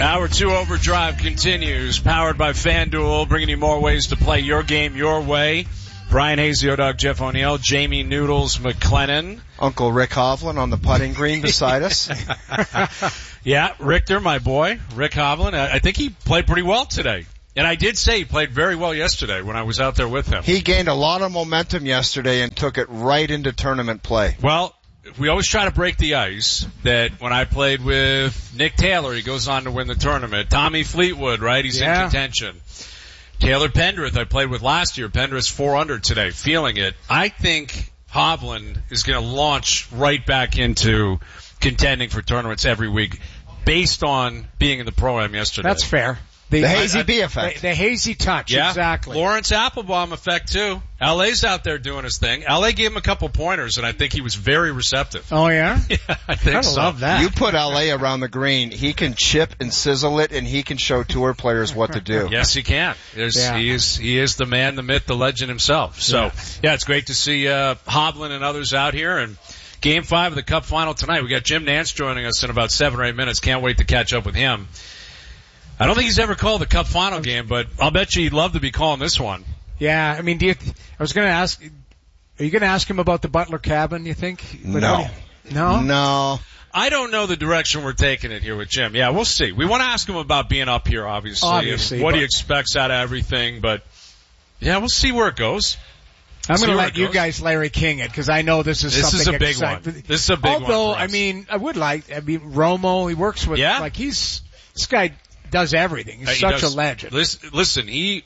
Hour 2 Overdrive continues, powered by FanDuel, bringing you more ways to play your game your way. Brian Hayes, Dog, Jeff O'Neill, Jamie Noodles McLennan. Uncle Rick Hovland on the putting green beside us. Yeah, Richter, my boy, Rick Hovland. I think he played pretty well today. And I did say he played very well yesterday when I was out there with him. He gained a lot of momentum yesterday and took it right into tournament play. Well, we always try to break the ice that when I played with Nick Taylor, he goes on to win the tournament. Tommy Fleetwood, right? He's in contention. Taylor Pendrith, I played with last year. Pendrith's 4 under today, feeling it. I think Hovland is going to launch right back into contending for tournaments every week based on being in the Pro-Am yesterday. That's fair. The Hazy B effect. The hazy touch, yeah, exactly. Lawrence Applebaum effect, too. LA's out there doing his thing. LA gave him a couple pointers, and I think he was very receptive. Oh, yeah? Yeah, I think so. I love that. You put LA around the green, he can chip and sizzle it, and he can show tour players what to do. Yes, he can. He is the man, the myth, the legend himself. So, yeah, it's great to see Hovland and others out here. And Game 5 of the Cup Final tonight. We got Jim Nantz joining us in about 7 or 8 minutes. Can't wait to catch up with him. I don't think he's ever called the Cup Final game, but I'll bet you he'd love to be calling this one. Yeah, I mean, I was going to ask, are you going to ask him about the Butler cabin, you think? No. No? I don't know the direction we're taking it here with Jim. Yeah, we'll see. We want to ask him about being up here, obviously and what he expects out of everything, but yeah, we'll see where it goes. I'm going to let you guys Larry King it, because I know this is something exciting. This is a big one. Although, I mean, Romo, he works with, this guy does everything. He's such a legend. Listen, he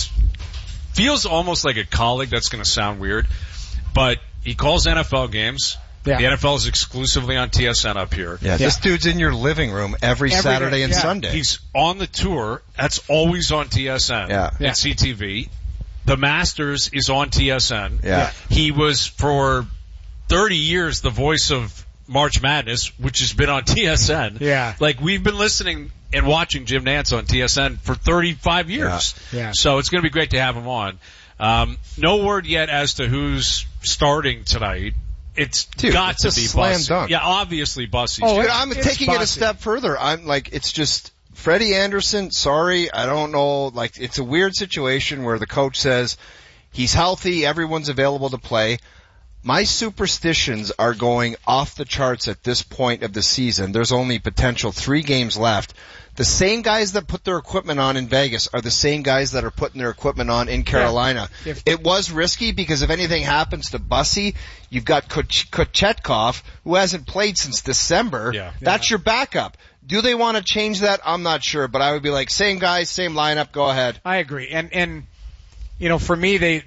feels almost like a colleague. That's going to sound weird, but he calls NFL games. Yeah. The NFL is exclusively on TSN up here. Yeah, this dude's in your living room every Saturday and Sunday. He's on the tour. That's always on TSN and CTV. The Masters is on TSN. Yeah. He was for 30 years the voice of March Madness, which has been on TSN. Yeah. Like, we've been listening and watching Jim Nantz on TSN for 35 years. Yeah. So it's going to be great to have him on. No word yet as to who's starting tonight. It's got to be slam dunk. Yeah, obviously Bussy. Oh, I'm taking it a step further. I'm like, it's just Freddie Anderson. Sorry, I don't know. Like, it's a weird situation where the coach says he's healthy, everyone's available to play. My superstitions are going off the charts at this point of the season. There's only potential 3 games left. The same guys that put their equipment on in Vegas are the same guys that are putting their equipment on in Carolina. Yeah. It was risky because if anything happens to Bussy, you've got Kochetkov, who hasn't played since December. Yeah. That's your backup. Do they want to change that? I'm not sure, but I would be like, same guys, same lineup, go ahead. I agree. And you know, for me,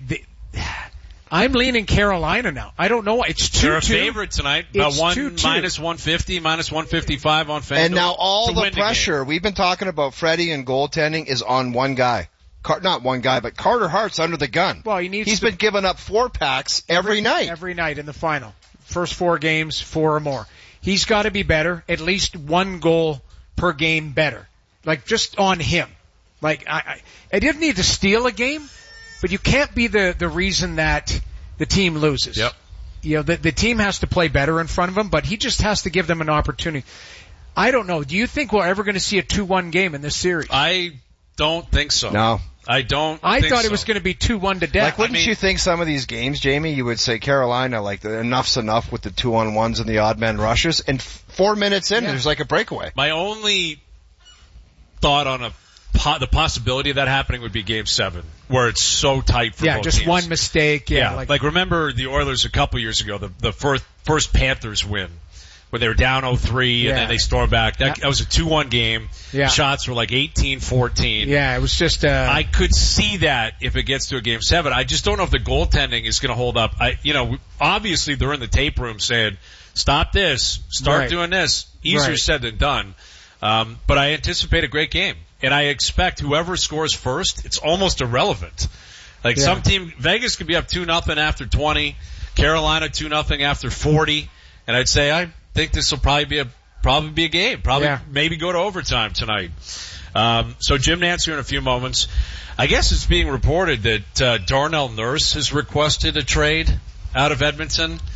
I'm leaning Carolina now. I don't know. It's 2-2. They're a favorite tonight. About minus 150, minus 155 on FanDuel. And now all the pressure, we've been talking about Freddie and goaltending, is on one guy. Not one guy, but Carter Hart's under the gun. Well, he's been giving up 4-packs every night. Every night in the final. First 4 games, 4 or more. He's got to be better, at least 1 goal per game better. Like, just on him. Like, I didn't need to steal a game. But you can't be the reason that the team loses. Yep. You know, the team has to play better in front of him, but he just has to give them an opportunity. I don't know. Do you think we're ever going to see a 2-1 game in this series? I don't think so. No. I thought it was going to be 2-1 to death. Like, wouldn't you think some of these games, Jamie, you would say Carolina, like, enough's enough with the 2-on-1s and the odd man rushes, and 4 minutes in, there's like a breakaway. My only thought on the possibility of that happening would be Game 7, where it's so tight for both just teams. one mistake. Yeah, like remember the Oilers a couple years ago, the first Panthers win, when they were down 0-3 and then they stormed back. That was a 2-1 game. Yeah. Shots were like 18-14. Yeah, it was just I could see that if it gets to a Game 7. I just don't know if the goaltending is going to hold up. Obviously they're in the tape room saying, stop this, start doing this. Easier said than done. But I anticipate a great game. And I expect whoever scores first, it's almost irrelevant. Like some team, Vegas could be up 2-0 after 20, Carolina 2-0 after 40, and I'd say I think this will probably be a game. Maybe go to overtime tonight. So Jim Nantz here in a few moments. I guess it's being reported that Darnell Nurse has requested a trade out of Edmonton.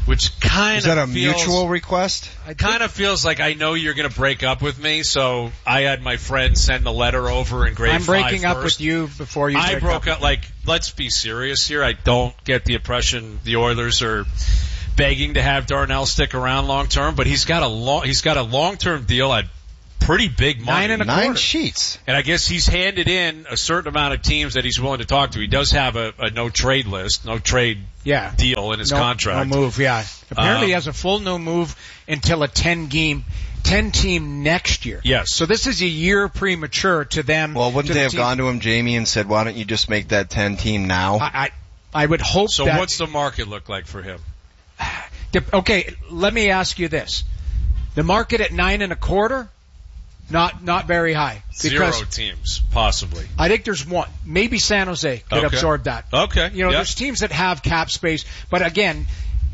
which kind of is that a mutual request? It kind of feels like I know you're going to break up with me, so I had my friend send a letter over in grade 5 I'm breaking up first. with you before you. I broke up. Like, let's be serious here. I don't get the impression the Oilers are begging to have Darnell stick around long term, but he's got a long term deal at pretty big money. 9 sheets. And I guess he's handed in a certain amount of teams that he's willing to talk to. He does have a no trade list, no trade deal in his contract. No move, yeah. Apparently he has a full no move until a 10 team next year. Yes. So this is a year premature to them. Well, wouldn't they have gone to him, Jamie, and said, why don't you just make that 10 team now? I would hope so. that. What's the market look like for him? Okay, let me ask you this. The market at 9.25? Not very high. Because 0 teams, possibly. I think there's one. Maybe San Jose could absorb that. Okay. There's teams that have cap space, but again,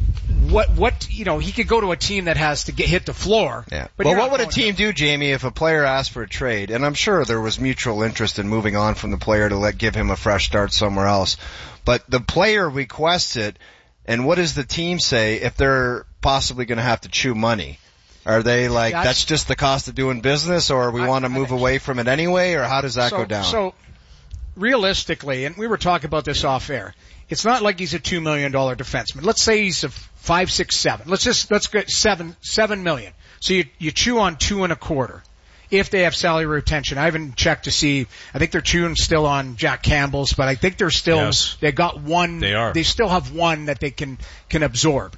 he could go to a team that has to hit the floor. Yeah. But well, what would a team do, Jamie, if a player asked for a trade? And I'm sure there was mutual interest in moving on from the player to give him a fresh start somewhere else. But the player requests it, and what does the team say if they're possibly going to have to chew money? Are they like, that's just the cost of doing business, or we want to move away from it anyway, or how does that go down? So, realistically, and we were talking about this off air, it's not like he's a $2 million defenseman. Let's say he's a 5, 6, 7. Let's get $7 million. So you chew on 2.25 if they have salary retention. I haven't checked to see. I think they're chewing still on Jack Campbell's, but I think they're still, they got one. They still have one that they can absorb.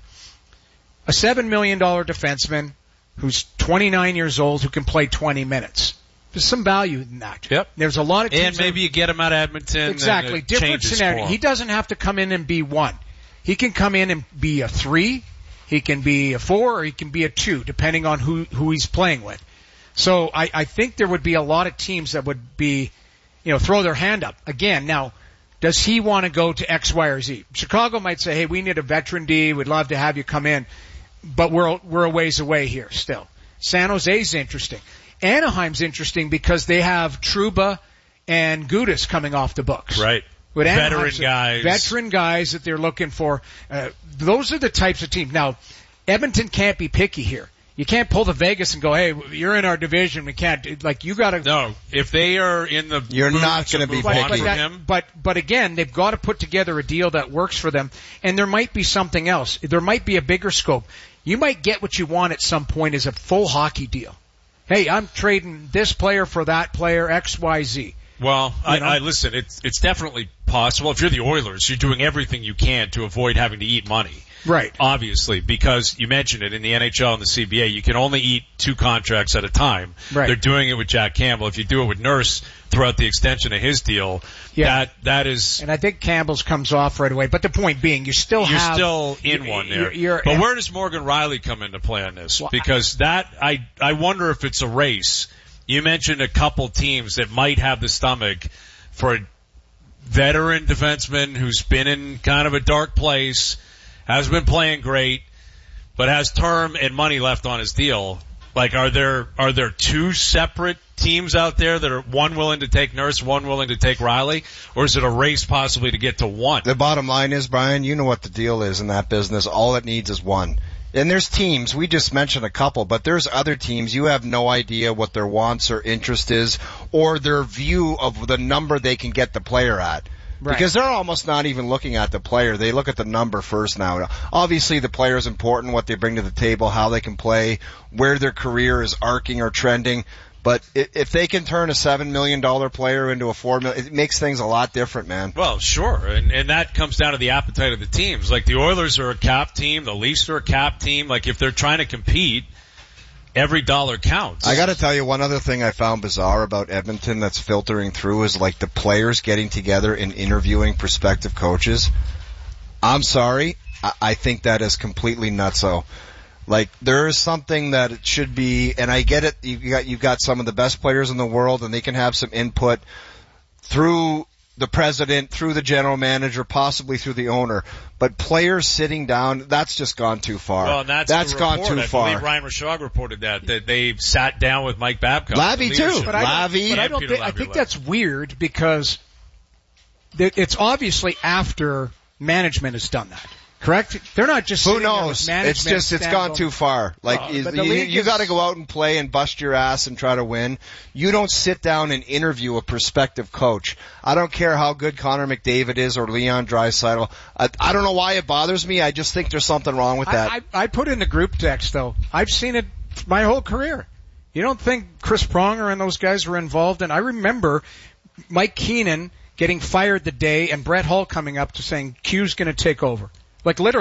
A $7 million defenseman who's 29 years old, who can play 20 minutes. There's some value in that. Yep. There's a lot of teams. And maybe you get him out of Edmonton. Exactly. Different scenario. He doesn't have to come in and be 1. He can come in and be a 3. He can be a 4, or he can be a 2, depending on who he's playing with. So I think there would be a lot of teams that would be, throw their hand up. Again, now, does he want to go to X, Y, or Z? Chicago might say, hey, we need a veteran D. We'd love to have you come in. But we're a ways away here still. San Jose's interesting. Anaheim's interesting because they have Trouba and Gudas coming off the books. Right. With Veteran guys that they're looking for. Those are the types of teams. Now, Edmonton can't be picky here. You can't pull the Vegas and go, hey, you're in our division. We can't, you gotta. No, if they are in the. You're not gonna be picky. But again, they've got to put together a deal that works for them. And there might be something else. There might be a bigger scope. You might get what you want at some point as a full hockey deal. Hey, I'm trading this player for that player, X, Y, Z. Well, I listen, it's definitely possible. If you're the Oilers, you're doing everything you can to avoid having to eat money. Right. Obviously, because you mentioned it in the NHL and the CBA, you can only eat 2 contracts at a time. Right. They're doing it with Jack Campbell. If you do it with Nurse throughout the extension of his deal, that is. And I think Campbell's comes off right away. But the point being, you're still in one there. But where does Morgan Riley come into play on this? Because I wonder if it's a race. You mentioned a couple teams that might have the stomach for a veteran defenseman who's been in kind of a dark place, has been playing great, but has term and money left on his deal. Like, are there 2 separate teams out there that are one willing to take Nurse, one willing to take Riley, or is it a race possibly to get to 1? The bottom line is, Brian, you know what the deal is in that business. All it needs is 1. And there's teams, we just mentioned a couple, but there's other teams, you have no idea what their wants or interest is, or their view of the number they can get the player at. Right. Because they're almost not even looking at the player. They look at the number first now. Obviously, the player is important, what they bring to the table, how they can play, where their career is arcing or trending. But if they can turn a $7 million player into a $4 million, it makes things a lot different, man. Well, sure. And that comes down to the appetite of the teams. Like, the Oilers are a cap team. The Leafs are a cap team. Like, if they're trying to compete, every dollar counts. I gotta tell you, one other thing I found bizarre about Edmonton that's filtering through is like the players getting together and interviewing prospective coaches. I'm sorry. I think that is completely nutso. Like, there is something that it should be, and I get it, you've got some of the best players in the world, and they can have some input through the president, through the general manager, possibly through the owner. But players sitting down, that's just gone too far. Well, and that's gone too far. I believe Ryan Rishaug reported that they sat down with Mike Babcock. Lavi too. But I think that's weird because it's obviously after management has done that. Correct? They're not just Who sitting there knows? with management It's gone too far. Like you got to go out and play and bust your ass and try to win. You don't sit down and interview a prospective coach. I don't care how good Connor McDavid is or Leon Draisaitl. I don't know why it bothers me. I just think there's something wrong with that. I put in the group text though. I've seen it my whole career. You don't think Chris Pronger and those guys were involved? And I remember Mike Keenan getting fired the day and Brett Hull coming up to saying Q's going to take over. Like literally.